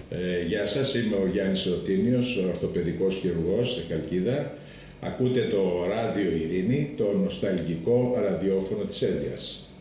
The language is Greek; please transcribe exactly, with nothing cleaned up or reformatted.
Ε, γεια σας, είμαι ο Γιάννης Ρωτίνιος, ορθοπαιδικός χειρουργός στη Χαλκίδα. Ακούτε το Ράδιο Ειρήνη, το νοσταλγικό ραδιόφωνο της Έλβιας.